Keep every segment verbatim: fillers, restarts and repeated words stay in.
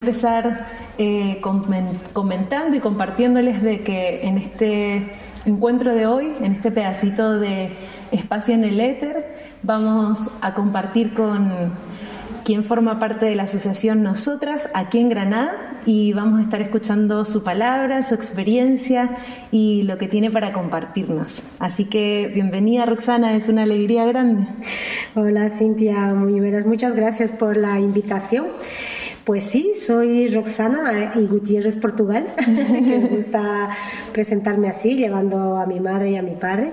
empezar eh, comentando y compartiéndoles de que en este encuentro de hoy, en este pedacito de espacio en el éter, vamos a compartir con quien forma parte de la asociación Nosotras aquí en Granada, y vamos a estar escuchando su palabra, su experiencia y lo que tiene para compartirnos. Así que bienvenida, Roxana, es una alegría grande. Hola, Cintia, muy buenas, muchas gracias por la invitación. Pues sí, soy Roxana y Gutiérrez, Portugal, que me gusta presentarme así, llevando a mi madre y a mi padre.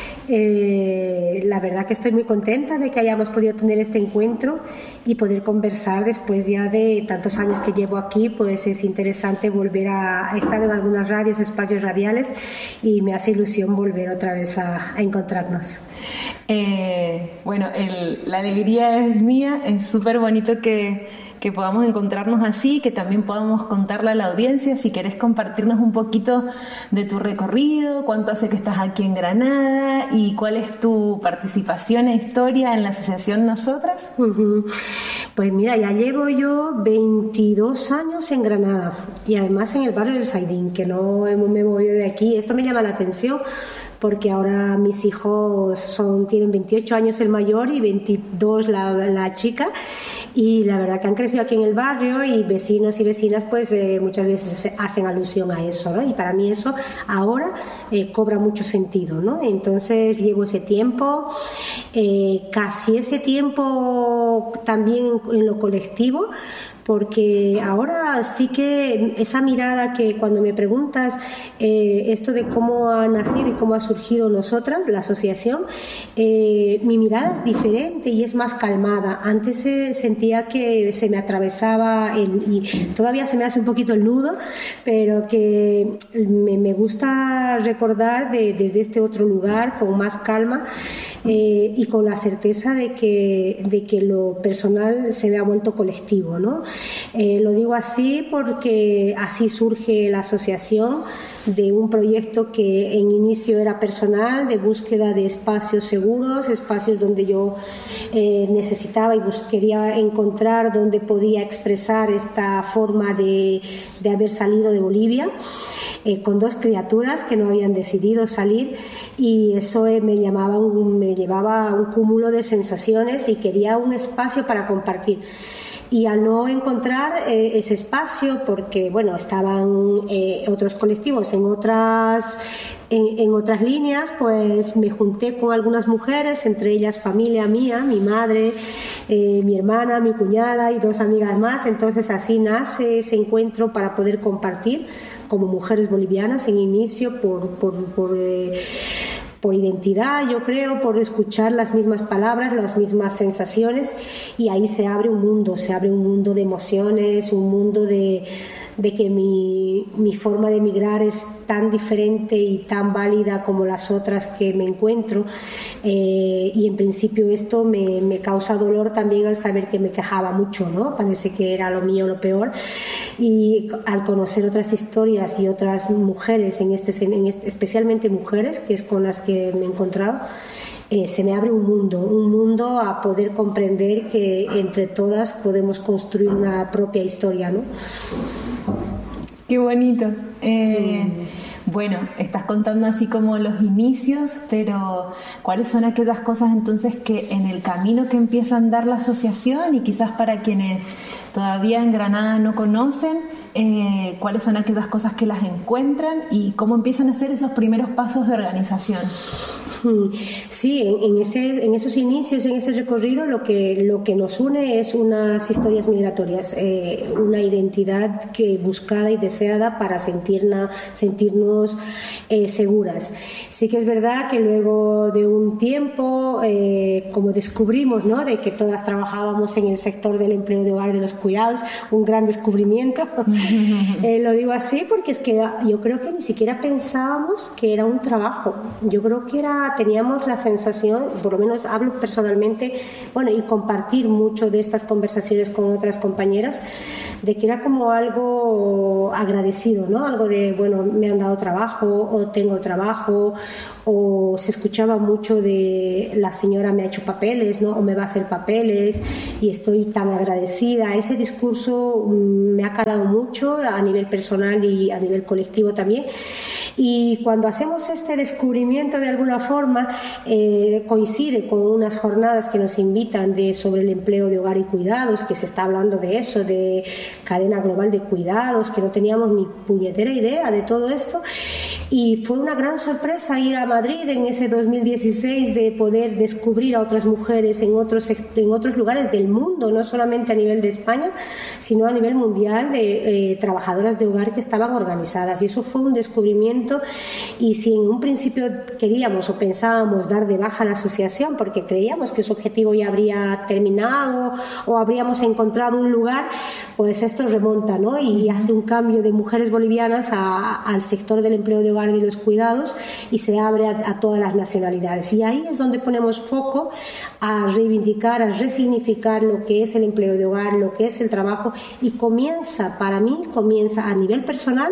Eh, la verdad que estoy muy contenta de que hayamos podido tener este encuentro y poder conversar después ya de tantos años que llevo aquí. Pues es interesante volver a, a estar en algunas radios, espacios radiales, y me hace ilusión volver otra vez a, a encontrarnos. Eh, bueno, el, la alegría es mía, es súper bonito que que podamos encontrarnos así, que también podamos contarle a la audiencia. Si querés compartirnos un poquito de tu recorrido, cuánto hace que estás aquí en Granada y cuál es tu participación e historia en la asociación Nosotras. Uh-huh. Pues mira, ya llevo yo veintidós años en Granada, y además en el barrio del Saidín, que no me he movido de aquí. Esto me llama la atención porque ahora mis hijos son, tienen veintiocho años el mayor y veintidós la, la chica, y la verdad que han crecido aquí en el barrio, y vecinos y vecinas pues eh, muchas veces hacen alusión a eso, ¿no? Y para mí eso ahora eh, cobra mucho sentido, ¿no? Entonces llevo ese tiempo, eh, casi ese tiempo también en, en lo colectivo, porque ahora sí que esa mirada que cuando me preguntas eh, esto de cómo ha nacido y cómo ha surgido Nosotras, la asociación, eh, mi mirada es diferente y es más calmada. Antes eh, sentía que se me atravesaba el, y todavía se me hace un poquito el nudo, pero que me, me gusta recordar de, desde este otro lugar con más calma. Eh, y con la certeza de que, de que lo personal se me ha vuelto colectivo, ¿no? Eh, lo digo así porque así surge la asociación, de un proyecto que en inicio era personal, de búsqueda de espacios seguros, espacios donde yo eh, necesitaba y bus- quería encontrar donde podía expresar esta forma de, de haber salido de Bolivia. Eh, con dos criaturas que no habían decidido salir, y eso eh, me, llamaba un, me llevaba a un cúmulo de sensaciones, y quería un espacio para compartir. Y al no encontrar eh, ese espacio, porque bueno, estaban eh, otros colectivos en otras En, en otras líneas, pues me junté con algunas mujeres, entre ellas familia mía, mi madre, eh, mi hermana, mi cuñada y dos amigas más. Entonces así nace ese encuentro para poder compartir como mujeres bolivianas en inicio, por, por, por eh, por identidad, yo creo, por escuchar las mismas palabras, las mismas sensaciones, y ahí se abre un mundo, se abre un mundo de emociones, un mundo de, de que mi, mi forma de migrar es tan diferente y tan válida como las otras que me encuentro, eh, y en principio esto me, me causa dolor también al saber que me quejaba mucho, ¿no? Parece que era lo mío lo peor, y al conocer otras historias y otras mujeres, en este, en este, especialmente mujeres, que es con las que me he encontrado, eh, se me abre un mundo, un mundo a poder comprender que entre todas podemos construir una propia historia, ¿no? Qué bonito. Eh, mm. Bueno, estás contando así como los inicios, pero ¿cuáles son aquellas cosas entonces que en el camino que empieza a andar la asociación, y quizás para quienes todavía en Granada no conocen, eh, cuáles son aquellas cosas que las encuentran y cómo empiezan a hacer esos primeros pasos de organización? Sí, en, en, ese, en esos inicios, en ese recorrido, lo que, lo que nos une es unas historias migratorias, eh, una identidad que buscada y deseada para sentirna, sentirnos eh, seguras. Sí que es verdad que luego de un tiempo, eh, como descubrimos, ¿no?, de que todas trabajábamos en el sector del empleo de hogar, de los cuidados, un gran descubrimiento. eh, lo digo así porque es que yo creo que ni siquiera pensábamos que era un trabajo. Yo creo que era teníamos la sensación, por lo menos hablo personalmente, bueno, y compartir mucho de estas conversaciones con otras compañeras, de que era como algo agradecido, ¿no? Algo de, bueno, me han dado trabajo, o tengo trabajo, o se escuchaba mucho de la señora me ha hecho papeles, ¿no? O me va a hacer papeles y estoy tan agradecida. Ese discurso me ha calado mucho a nivel personal y a nivel colectivo también. Y cuando hacemos este descubrimiento de alguna forma eh, coincide con unas jornadas que nos invitan de, sobre el empleo de hogar y cuidados, que se está hablando de eso, de cadena global de cuidados, que no teníamos ni puñetera idea de todo esto. Y fue una gran sorpresa ir a Madrid en ese dos mil dieciséis de poder descubrir a otras mujeres en otros, en otros lugares del mundo, no solamente a nivel de España, sino a nivel mundial, de eh, trabajadoras de hogar que estaban organizadas. Y eso fue un descubrimiento. Y si en un principio queríamos o pensábamos dar de baja la asociación porque creíamos que su objetivo ya habría terminado o habríamos encontrado un lugar, pues esto remonta, ¿no? Y hace un cambio de mujeres bolivianas a, al sector del empleo de hogar y los cuidados y se abre a, a todas las nacionalidades. Y ahí es donde ponemos foco a reivindicar, a resignificar lo que es el empleo de hogar, lo que es el trabajo, y comienza, para mí, comienza a nivel personal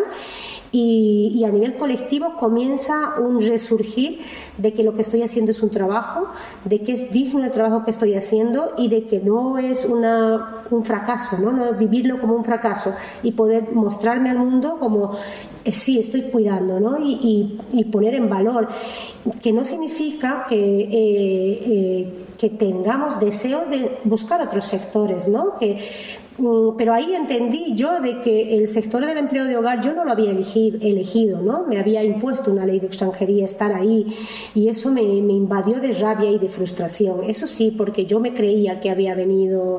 Y, y a nivel colectivo comienza un resurgir de que lo que estoy haciendo es un trabajo, de que es digno el trabajo que estoy haciendo y de que no es una, un fracaso, ¿no? No vivirlo como un fracaso y poder mostrarme al mundo como eh, sí, estoy cuidando, ¿no? y, y, y poner en valor, que no significa que eh, eh, que tengamos deseos de buscar otros sectores, ¿no? Que pero ahí entendí yo de que el sector del empleo de hogar yo no lo había elegido, elegido ¿no? Me había impuesto una ley de extranjería estar ahí y eso me, me invadió de rabia y de frustración. Eso sí, porque yo me creía que había venido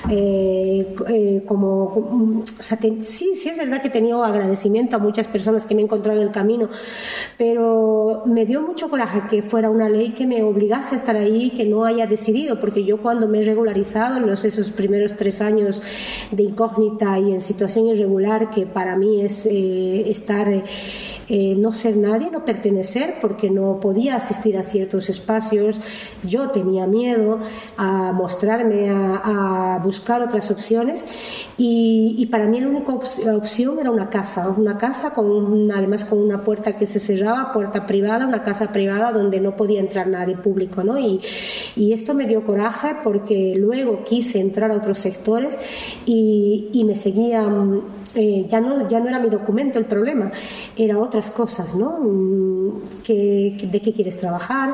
eh, eh, como... como o sea, te, sí, sí es verdad que he tenido agradecimiento a muchas personas que me he encontrado en el camino, pero me dio mucho coraje que fuera una ley que me obligase a estar ahí, que no haya decidido, porque yo cuando me he regularizado en los, esos primeros tres años de incógnita y en situación irregular, que para mí es eh, estar eh, no ser nadie, no pertenecer, porque no podía asistir a ciertos espacios, yo tenía miedo a mostrarme, a, a buscar otras opciones y, y para mí la única op- la opción era una casa, una casa con una, además con una puerta que se cerraba, puerta privada, una casa privada donde no podía entrar nadie público, ¿no? Y, y esto me dio coraje porque luego quise entrar a otros sectores y, y me seguían, eh, ya, no, ya no era mi documento el problema, era otras cosas, ¿no? ¿Qué, ¿De qué quieres trabajar?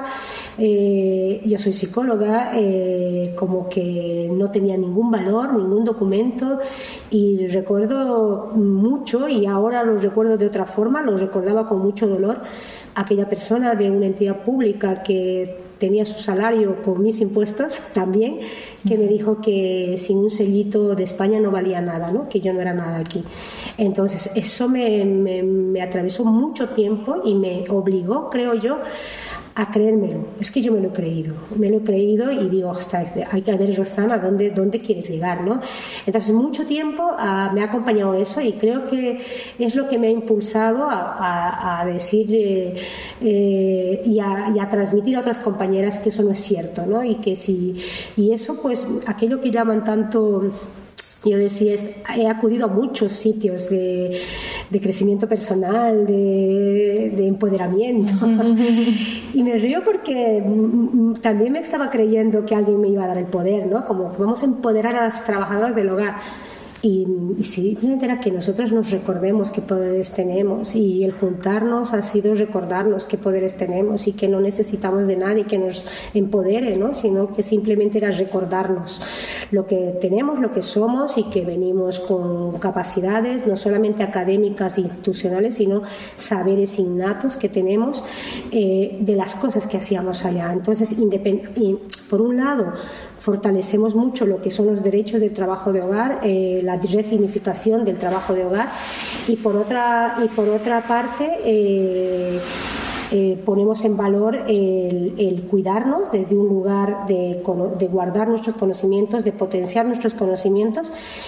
Eh, yo soy psicóloga, eh, como que no tenía ningún valor, ningún documento, y recuerdo mucho, y ahora lo recuerdo de otra forma, lo recordaba con mucho dolor, aquella persona de una entidad pública que tenía su salario con mis impuestos también, que me dijo que sin un sellito de España no valía nada, ¿no? Que yo no era nada aquí. Entonces eso me, me, me atravesó mucho tiempo y me obligó, creo yo, a creérmelo. Es que yo me lo he creído, me lo he creído y digo, ostras, hay que ver, Rosana, ¿dónde, dónde quieres llegar, ¿no? Entonces mucho tiempo uh, me ha acompañado eso y creo que es lo que me ha impulsado a, a, a decir eh, eh, y, a, y a transmitir a otras compañeras que eso no es cierto, ¿no? Y que si, y eso pues aquello que llaman tanto... Yo decía, he acudido a muchos sitios de, de crecimiento personal, de, de empoderamiento. Y me río porque también me estaba creyendo que alguien me iba a dar el poder, ¿no? Como que vamos a empoderar a las trabajadoras del hogar. Y, y simplemente era que nosotros nos recordemos qué poderes tenemos, y el juntarnos ha sido recordarnos qué poderes tenemos y que no necesitamos de nadie que nos empodere, ¿no? Sino que simplemente era recordarnos lo que tenemos, lo que somos, y que venimos con capacidades no solamente académicas e institucionales, sino saberes innatos que tenemos eh, de las cosas que hacíamos allá. Entonces, independ- y por un lado, fortalecemos mucho lo que son los derechos del trabajo de hogar, eh, la resignificación del trabajo de hogar, y por otra, y por otra parte eh, eh, ponemos en valor el, el cuidarnos desde un lugar de, de guardar nuestros conocimientos, de potenciar nuestros conocimientos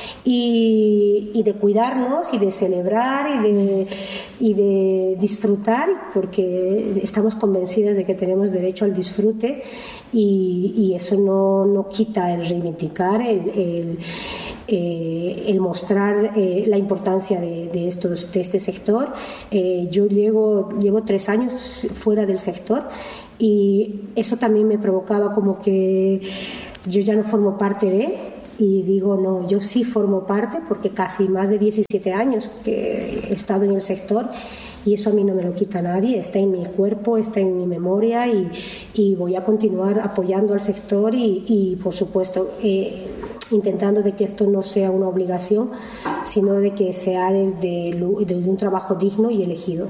y, y de cuidarnos y de celebrar y de, y de disfrutar, porque estamos convencidas de que tenemos derecho al disfrute, y, y eso no, no quita el reivindicar el, el eh, el mostrar eh, la importancia de, de, estos, de este sector. Eh, yo llevo, llevo tres años fuera del sector y eso también me provocaba como que yo ya no formo parte de, y digo, no, yo sí formo parte porque casi más de diecisiete años que he estado en el sector y eso a mí no me lo quita nadie, está en mi cuerpo, está en mi memoria y, y voy a continuar apoyando al sector y, y por supuesto, eh, intentando de que esto no sea una obligación, sino de que sea desde, desde un trabajo digno y elegido.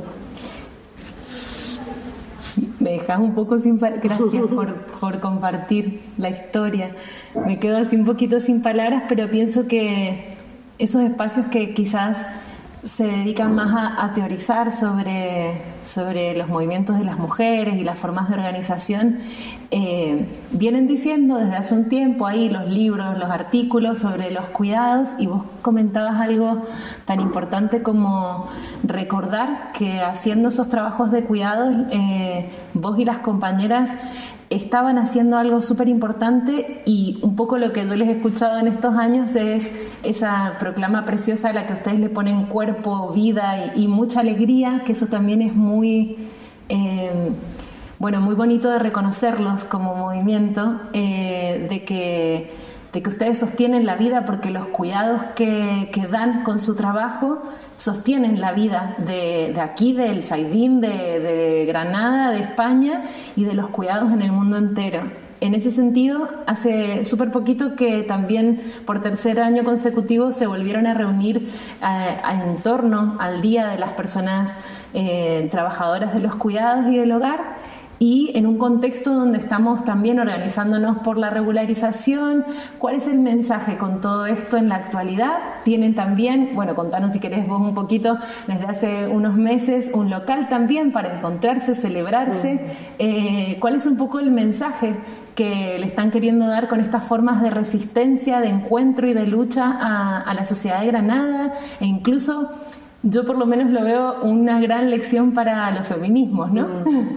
Me dejas un poco sin palabras. Gracias por, por compartir la historia. Me quedo así un poquito sin palabras, pero pienso que esos espacios que quizás se dedican más a, a teorizar sobre, sobre los movimientos de las mujeres y las formas de organización, eh, vienen diciendo desde hace un tiempo ahí los libros, los artículos sobre los cuidados, y vos comentabas algo tan importante como recordar que haciendo esos trabajos de cuidados, eh, vos y las compañeras estaban haciendo algo súper importante, y un poco lo que yo les he escuchado en estos años es esa proclama preciosa a la que ustedes le ponen cuerpo, vida y, y mucha alegría, que eso también es muy, eh, bueno, muy bonito de reconocerlos como movimiento, eh, de que, de que ustedes sostienen la vida porque los cuidados que, que dan con su trabajo sostienen la vida de, de aquí, del Saidín, de, de Granada, de España y de los cuidados en el mundo entero. En ese sentido, hace súper poquito que también por tercer año consecutivo se volvieron a reunir a, a, en torno al Día de las Personas eh, Trabajadoras de los Cuidados y del Hogar, y en un contexto donde estamos también organizándonos por la regularización. ¿Cuál es el mensaje con todo esto en la actualidad? Tienen también, bueno, contanos si querés vos un poquito, desde hace unos meses un local también para encontrarse, celebrarse. Eh, ¿Cuál es un poco el mensaje que le están queriendo dar con estas formas de resistencia, de encuentro y de lucha a, a la sociedad de Granada? E incluso yo por lo menos lo veo una gran lección para los feminismos, ¿no?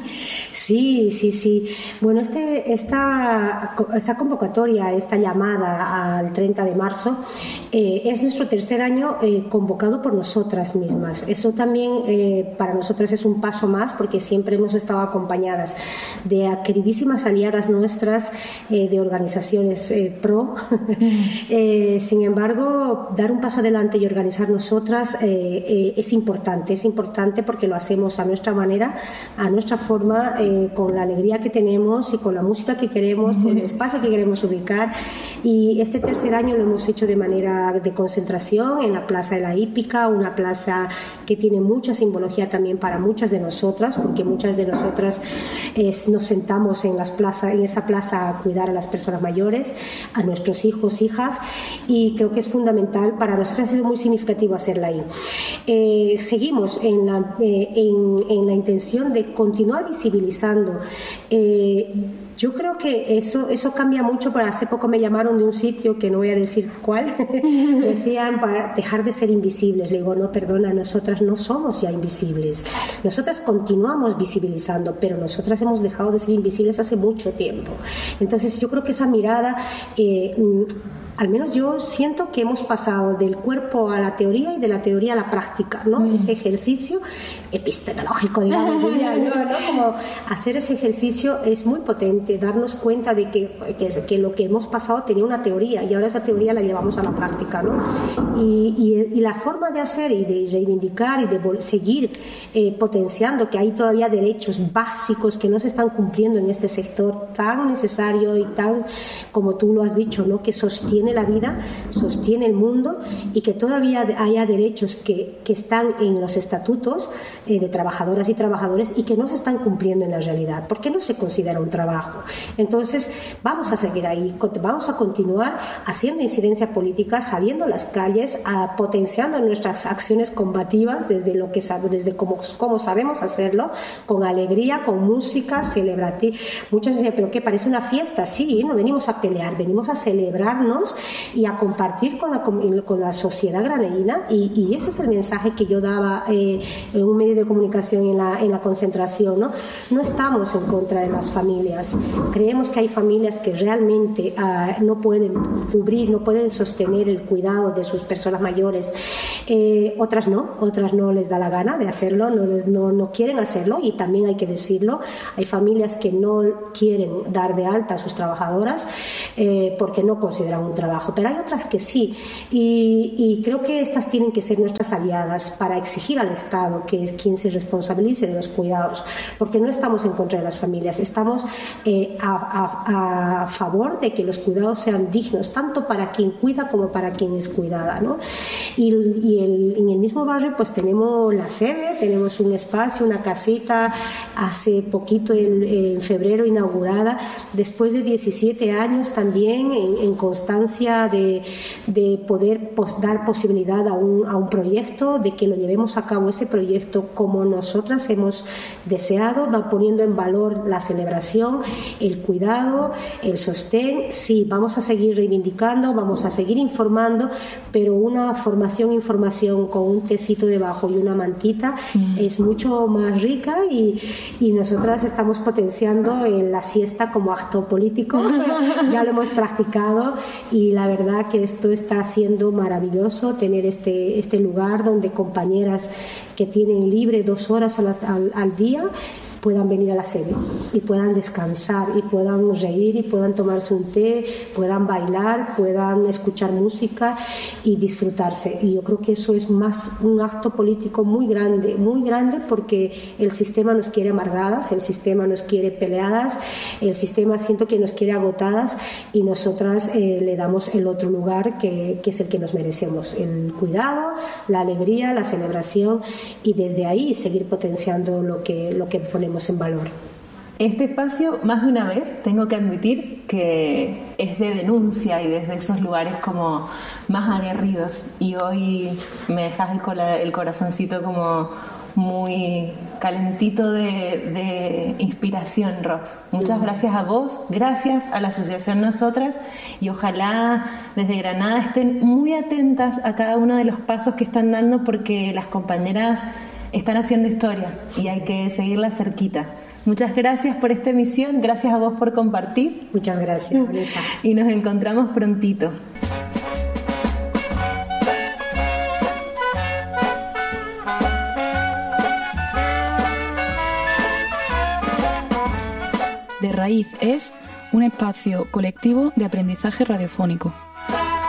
Sí, sí, sí. Bueno, este, esta, esta convocatoria, esta llamada al treinta de marzo, eh, es nuestro tercer año eh, convocado por nosotras mismas. Eso también eh, para nosotras es un paso más, porque siempre hemos estado acompañadas de queridísimas aliadas nuestras, eh, de organizaciones eh, pro. eh, sin embargo, dar un paso adelante y organizar nosotras eh, eh, es importante, es importante porque lo hacemos a nuestra manera, a nuestra forma, eh, con la alegría que tenemos y con la música que queremos, con el espacio que queremos ubicar. Y este tercer año lo hemos hecho de manera de concentración en la Plaza de la Hípica, una plaza que tiene mucha simbología también para muchas de nosotras, porque muchas de nosotras eh, nos sentamos en, las plazas, en esa plaza a cuidar a las personas mayores, a nuestros hijos, hijas, y creo que es fundamental. Para nosotros ha sido muy significativo hacerla ahí. Eh, seguimos en la, eh, en, en la intención de continuar visibilizando. Eh, Yo creo que eso, eso cambia mucho. Para hace poco me llamaron de un sitio que no voy a decir cuál, decían para dejar de ser invisibles. Le digo, no, perdona, nosotras no somos ya invisibles. Nosotras continuamos visibilizando, pero nosotras hemos dejado de ser invisibles hace mucho tiempo. Entonces yo creo que esa mirada, eh, al menos yo siento que hemos pasado del cuerpo a la teoría y de la teoría a la práctica, ¿no? Mm. Ese ejercicio epistemológico, digamos, diría yo, ¿no? Como hacer ese ejercicio es muy potente, darnos cuenta de que, que, que lo que hemos pasado tenía una teoría y ahora esa teoría la llevamos a la práctica, ¿no? Y, y, y la forma de hacer y de reivindicar y de seguir eh, potenciando que hay todavía derechos básicos que no se están cumpliendo en este sector tan necesario y tan, como tú lo has dicho, ¿no? Que sostiene la vida, sostiene el mundo, y que todavía haya derechos que, que están en los estatutos eh, de trabajadoras y trabajadores y que no se están cumpliendo en la realidad, porque no se considera un trabajo. Entonces vamos a seguir ahí, vamos a continuar haciendo incidencia política, saliendo a las calles, a, potenciando nuestras acciones combativas desde lo que desde cómo, cómo sabemos hacerlo, con alegría, con música, celebrativa. Muchos dicen, pero ¿qué? Parece una fiesta. Sí, no venimos a pelear, venimos a celebrarnos y a compartir con la, con la sociedad granadina, y, y ese es el mensaje que yo daba eh, en un medio de comunicación en la, en la concentración, ¿no? No estamos en contra de las familias, creemos que hay familias que realmente uh, no pueden cubrir, no pueden sostener el cuidado de sus personas mayores, eh, otras no, otras no les da la gana de hacerlo, no, les, no, no quieren hacerlo, y también hay que decirlo, hay familias que no quieren dar de alta a sus trabajadoras eh, porque no consideran un trabajo, pero hay otras que sí, y, y creo que estas tienen que ser nuestras aliadas para exigir al Estado que es quien se responsabilice de los cuidados, porque no estamos en contra de las familias, estamos eh, a, a, a favor de que los cuidados sean dignos, tanto para quien cuida como para quien es cuidada, ¿no? Y, y el, en el mismo barrio pues tenemos la sede, tenemos un espacio, una casita, hace poquito en, en febrero inaugurada, después de diecisiete años también en, en constancia de, de poder pos, dar posibilidad a un, a un proyecto, de que lo llevemos a cabo ese proyecto como nosotras hemos deseado, poniendo en valor la celebración, el cuidado, el sostén. Sí, vamos a seguir reivindicando, vamos a seguir informando, pero una formación, información con un tecito debajo y una mantita mm. es mucho más rica, y, y nosotras estamos potenciando en la siesta como acto político, ya lo hemos practicado, y la verdad que esto está siendo maravilloso, tener este, este lugar donde compañeras que tienen libre dos horas al, al, al día puedan venir a la sede y puedan descansar y puedan reír y puedan tomarse un té, puedan bailar, puedan escuchar música y disfrutarse. Y yo creo que eso es más un acto político muy grande, muy grande, porque el sistema nos quiere amargadas, el sistema nos quiere peleadas, el sistema siento que nos quiere agotadas, y nosotras eh, le damos el otro lugar que, que es el que nos merecemos, el cuidado, la alegría, la celebración, y desde ahí seguir potenciando lo que, lo que ponemos en valor. Este espacio, más de una vez, tengo que admitir que es de denuncia y desde esos lugares como más aguerridos, y hoy me dejas el, cola, el corazoncito como muy calentito de, de inspiración, Rox. Muchas gracias a vos, gracias a la Asociación Nosotras, y ojalá desde Granada estén muy atentas a cada uno de los pasos que están dando, porque las compañeras están haciendo historia y hay que seguirla cerquita. Muchas gracias por esta emisión, gracias a vos por compartir. Muchas gracias, Vanessa. Y nos encontramos prontito. De Raíz es un espacio colectivo de aprendizaje radiofónico.